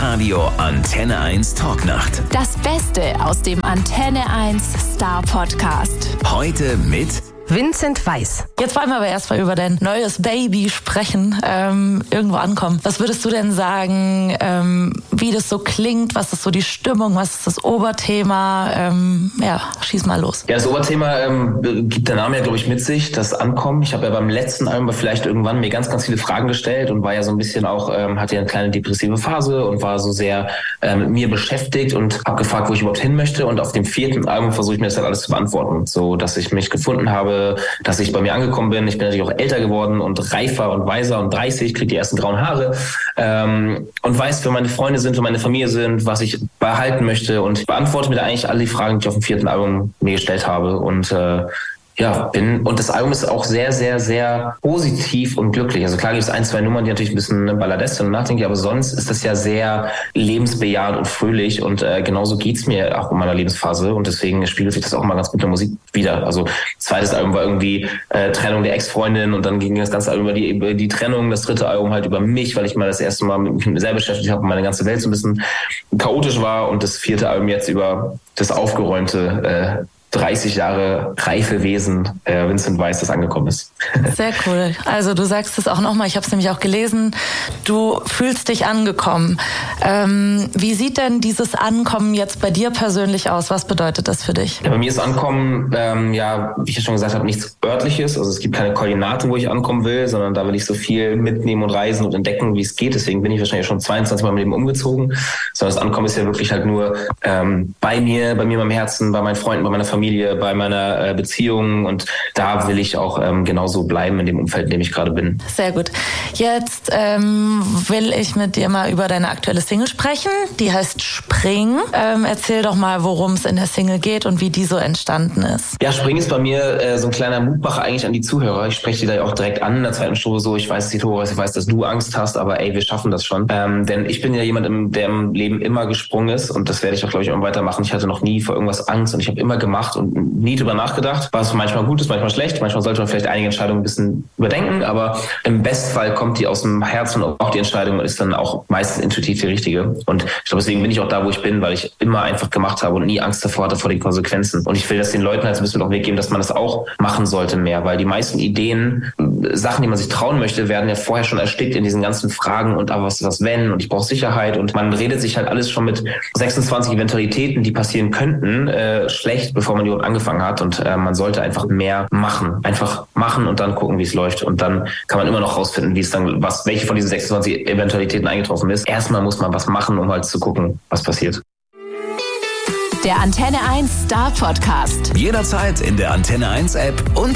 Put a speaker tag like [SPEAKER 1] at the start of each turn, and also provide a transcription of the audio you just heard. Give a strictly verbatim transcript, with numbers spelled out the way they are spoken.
[SPEAKER 1] Live-Radio Antenne eins Talknacht.
[SPEAKER 2] Das Beste aus dem Antenne eins Star Podcast.
[SPEAKER 1] Heute mit
[SPEAKER 3] Vincent Weiss.
[SPEAKER 4] Jetzt wollen wir aber erstmal über dein neues Baby sprechen, ähm, irgendwo ankommen. Was würdest du denn sagen, ähm, wie das so klingt? Was ist so die Stimmung? Was ist das Oberthema? Ähm, ja, schieß mal los.
[SPEAKER 5] Ja, das Oberthema ähm, gibt der Name ja, glaube ich, mit sich, das Ankommen. Ich habe ja beim letzten Album vielleicht irgendwann mir ganz, ganz viele Fragen gestellt und war ja so ein bisschen auch, ähm, hatte ja eine kleine depressive Phase und war so sehr äh, mit mir beschäftigt und habe gefragt, wo ich überhaupt hin möchte. Und auf dem vierten Album versuche ich mir das halt alles zu beantworten, so dass ich mich gefunden habe, dass ich bei mir angekommen bin. Ich bin natürlich auch älter geworden und reifer und weiser und dreißig, kriege die ersten grauen Haare ähm, und weiß, wer meine Freunde sind, wer meine Familie sind, was ich behalten möchte und beantworte mir da eigentlich alle die Fragen, die ich auf dem vierten Album mir gestellt habe und äh, ja, bin, und das Album ist auch sehr, sehr, sehr positiv und glücklich. Also klar gibt es ein, zwei Nummern, die natürlich ein bisschen balladesk und nachdenklich, aber sonst ist das ja sehr lebensbejahend und fröhlich und äh, genauso geht's mir auch in meiner Lebensphase und deswegen spiegelt sich das auch mal ganz gut in der Musik wieder. Also zweites Album war irgendwie äh, Trennung der Ex-Freundin und dann ging das ganze Album über die, über die Trennung, das dritte Album halt über mich, weil ich mal das erste Mal mit mir selber beschäftigt habe und meine ganze Welt so ein bisschen chaotisch war und das vierte Album jetzt über das aufgeräumte äh, dreißig Jahre reife Wesen, äh, Vincent Weiss, das angekommen ist.
[SPEAKER 4] Sehr cool. Also du sagst es auch nochmal, ich habe es nämlich auch gelesen, du fühlst dich angekommen. Ähm, wie sieht denn dieses Ankommen jetzt bei dir persönlich aus? Was bedeutet das für dich?
[SPEAKER 5] Ja, bei mir ist Ankommen, ähm, ja, wie ich ja schon gesagt habe, nichts Örtliches. Also es gibt keine Koordinaten, wo ich ankommen will, sondern da will ich so viel mitnehmen und reisen und entdecken, wie es geht. Deswegen bin ich wahrscheinlich schon zweiundzwanzig Mal im Leben umgezogen. Sondern das Ankommen ist ja wirklich halt nur ähm, bei mir, bei mir, meinem Herzen, bei meinen Freunden, bei meiner Familie, bei meiner äh, Beziehung und da will ich auch ähm, genauso bleiben in dem Umfeld, in dem ich gerade bin.
[SPEAKER 4] Sehr gut. Jetzt ähm, will ich mit dir mal über deine aktuelle Single sprechen. Die heißt Spring. Ähm, erzähl doch mal, worum es in der Single geht und wie die so entstanden ist.
[SPEAKER 5] Ja, Spring ist bei mir äh, so ein kleiner Mutmacher eigentlich an die Zuhörer. Ich spreche die da ja auch direkt an in der zweiten Show so. Ich weiß, die Tore, ich weiß, dass du Angst hast, aber ey, wir schaffen das schon. Ähm, denn ich bin ja jemand, im, der im Leben immer gesprungen ist und das werde ich auch, glaube ich, immer weitermachen. Ich hatte noch nie vor irgendwas Angst und ich habe immer gemacht und nie drüber nachgedacht, was manchmal gut ist, manchmal schlecht. Manchmal sollte man vielleicht einige Entscheidungen ein bisschen überdenken, aber im Bestfall kommt die aus dem Herzen und auch die Entscheidung ist dann auch meistens intuitiv die richtige. Und ich glaube, deswegen bin ich auch da, wo ich bin, weil ich immer einfach gemacht habe und nie Angst davor hatte vor den Konsequenzen. Und ich will das den Leuten halt ein bisschen auf den Weg geben, dass man das auch machen sollte mehr, weil die meisten Ideen, Sachen, die man sich trauen möchte, werden ja vorher schon erstickt in diesen ganzen Fragen und aber was ist das wenn und ich brauche Sicherheit und man redet sich halt alles schon mit sechsundzwanzig Eventualitäten, die passieren könnten, äh, schlecht, bevor man überhaupt angefangen hat und äh, man sollte einfach mehr machen. Einfach machen und dann gucken, wie es läuft und dann kann man immer noch rausfinden, wie es dann, was, welche von diesen sechsundzwanzig Eventualitäten eingetroffen ist. Erstmal muss man was machen, um halt zu gucken, was passiert.
[SPEAKER 2] Der Antenne eins Star Podcast.
[SPEAKER 1] jederzeit in der Antenne eins App und